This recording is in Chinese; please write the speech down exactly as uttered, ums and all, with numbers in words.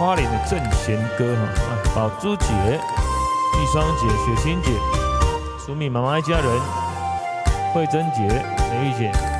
花莲的正贤哥哈啊，宝珠姐、玉霜姐、雪清姐、苏敏妈妈一家人、慧珍姐、美玉姐。